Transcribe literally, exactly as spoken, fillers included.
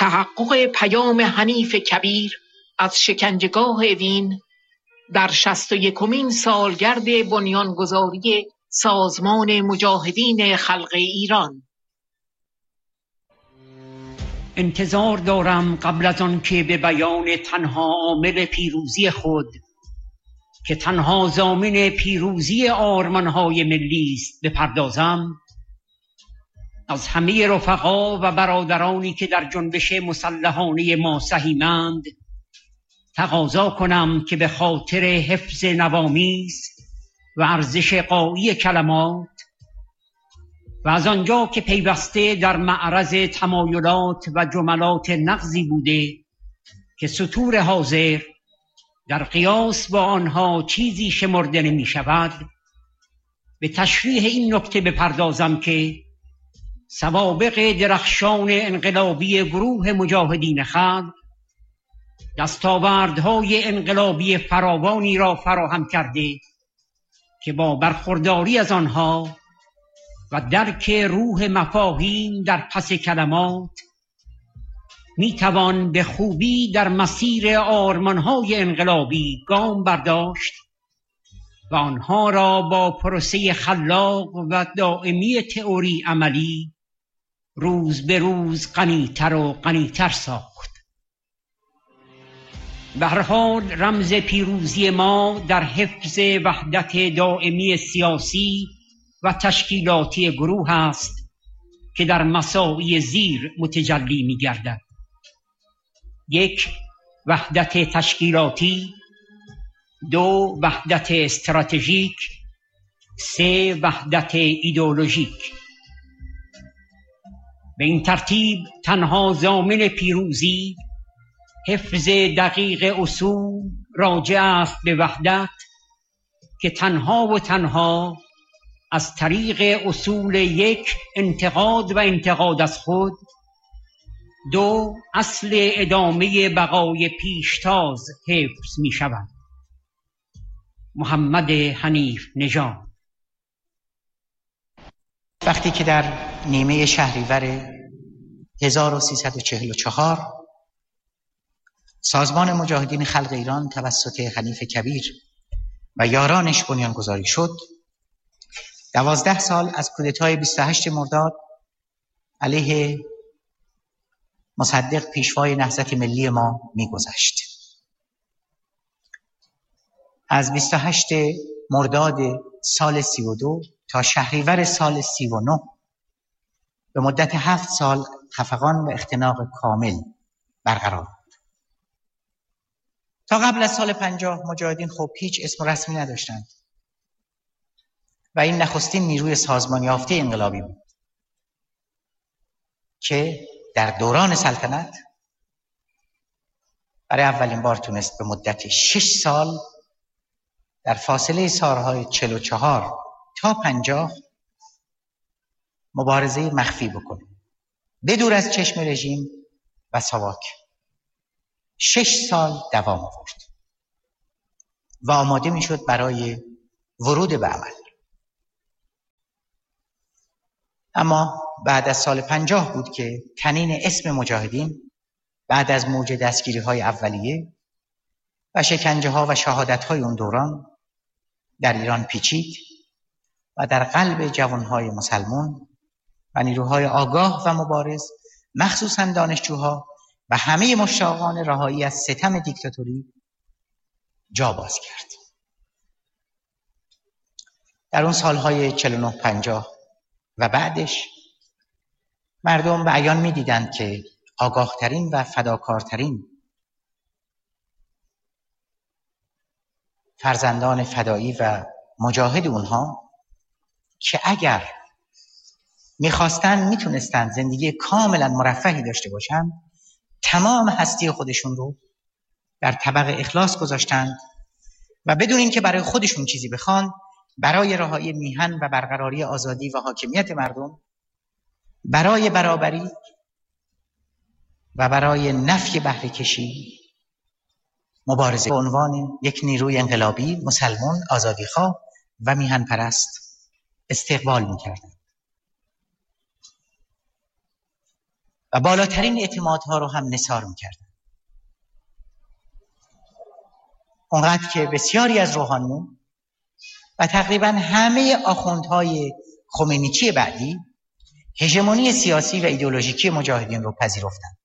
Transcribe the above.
تحقق پیام حنیف کبیر از شکنجهگاه اوین در شصت و یکمین سالگرد بنیانگذاری سازمان مجاهدین خلق ایران. انتظار دارم قبل از آن که به بیان تنها عامل پیروزی خود که تنها ضامن پیروزی آرمان‌های ملی است بپردازم، از همه رفقا و برادرانی که در جنبش مسلحانه ما سهیمند تقاضا کنم که به خاطر حفظ نوامیس و ارزش غایی کلمات و از آنجا که پیوسته در معرض تمایلات و جملات نقضی بوده که سطور حاضر در قیاس با آنها چیزی شمرده نمی شود، به تشریح این نکته بپردازم که سوابق درخشان انقلابی گروه مجاهدین خلق دستاوردهای انقلابی فراوانی را فراهم کرده که با برخورداری از آنها و درک روح مفاهیم در پس کلمات می توان به خوبی در مسیر آرمانهای انقلابی گام برداشت و آنها را با پروسه خلاق و دائمی تئوری عملی روز به روز غنی‌تر و غنی‌تر ساخت. به هر حال رمز پیروزی ما در حفظ وحدت دائمی سیاسی و تشکیلاتی گروه است که در مساعی زیر متجلی می گردد. یک، وحدت تشکیلاتی. دو، وحدت استراتژیک. سه، وحدت ایدئولوژیک. به این ترتیب تنها ضامن پیروزی حفظ دقیق اصول راجع است به وحدت که تنها و تنها از طریق اصول یک، انتقاد و انتقاد از خود، دو، اصل ادامه بقای پیشتاز حفظ می شود. محمد حنیف نژاد. وقتی که در نیمه شهریور هزار و سیصد و چهل و چهار سازمان مجاهدین خلق ایران توسط حنیف کبیر و یارانش بنیانگذاری شد، دوازده سال از کودتای بیست و هشتم مرداد علیه مصدق پیشوای نهضت ملی ما می‌گذشت. از بیست و هشتم مرداد سال سی و دو تا شهریور سال سی و نه به مدت هفت سال خفقان و اختناق کامل برقرار بود. تا قبل از سال پنجاه مجاهدین خب هیچ اسم رسمی نداشتند و این نخستین نیروی سازمان یافته انقلابی بود که در دوران سلطنت برای اولین بار تونست به مدت شش سال در فاصله سالهای چهل و چهار تا پنجاه مبارزه مخفی بکنه، بدور از چشم رژیم و ساواک. شش سال دوام آورد و آماده میشد برای ورود به عمل. اما بعد از سال پنجاه بود که طنین اسم مجاهدین بعد از موج دستگیری های اولیه و شکنجه ها و شهادت های اون دوران در ایران پیچید و در قلب جوان های مسلمان و نیروهای آگاه و مبارز، مخصوصا دانشجوها و همه مشتاقان رهایی از ستم دیکتاتوری جا باز کرد. در اون سالهای چهل و نه پنجاه و بعدش مردم به عیان می دیدند که آگاهترین و فداکارترین فرزندان فدایی و مجاهد اونها که اگر میخواستن میتونستن زندگی کاملا مرفهی داشته باشن، تمام هستی خودشون رو در طبق اخلاص گذاشتند و بدون اینکه برای خودشون چیزی بخوان، برای رهایی میهن و برقراری آزادی و حاکمیت مردم، برای برابری و برای نفی بهره کشی مبارزه به عنوان یک نیروی انقلابی مسلمان آزادیخواه و میهن پرست استقبال میکردند. و بالاترین اعتمادها رو هم نثار میکردن. اونقدر که بسیاری از روحانیون و تقریبا همه آخوندهای خمینیچی بعدی هژمونی سیاسی و ایدئولوژیکی مجاهدین رو پذیرفتند.